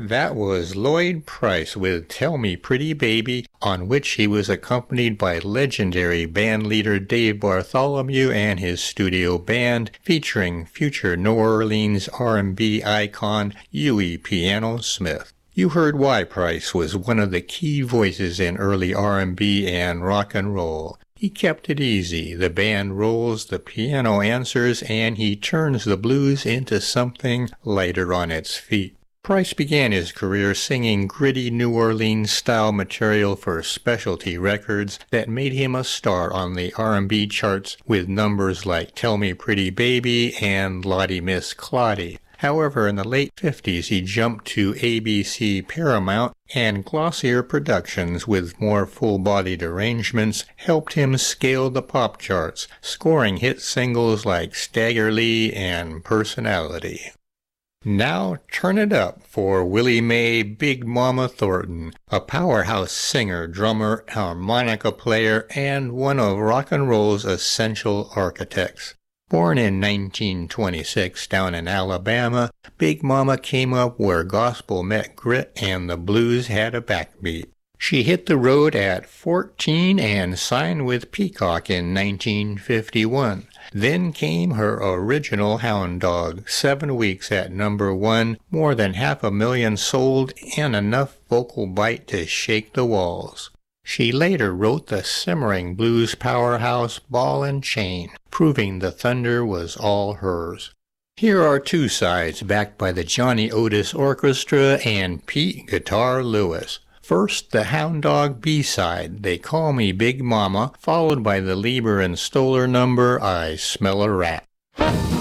That was Lloyd Price with Tell Me Pretty Baby, on which he was accompanied by legendary bandleader Dave Bartholomew and his studio band, featuring future New Orleans R&B icon Huey Piano Smith. You heard why Price was one of the key voices in early R&B and rock and roll. He kept it easy, the band rolls, the piano answers, and he turns the blues into something lighter on its feet. Price began his career singing gritty New Orleans-style material for specialty records that made him a star on the R&B charts with numbers like Tell Me Pretty Baby and Lottie Miss Claudie. However, in the late 50s he jumped to ABC Paramount, and glossier productions with more full-bodied arrangements helped him scale the pop charts, scoring hit singles like Stagger Lee and Personality. Now turn it up for Willie Mae Big Mama Thornton, a powerhouse singer, drummer, harmonica player, and one of rock and roll's essential architects. Born in 1926 down in Alabama, Big Mama came up where gospel met grit and the blues had a backbeat. She hit the road at 14 and signed with Peacock in 1951. Then came her original Hound Dog, 7 weeks at number 1, more than 500,000 sold, and enough vocal bite to shake the walls. She later wrote the simmering blues powerhouse Ball and Chain, proving the thunder was all hers. Here are two sides backed by the Johnny Otis Orchestra and Pete Guitar Lewis. First, the Hound Dog B-side, They Call Me Big Mama, followed by the Leiber and Stoller number, I Smell a Rat.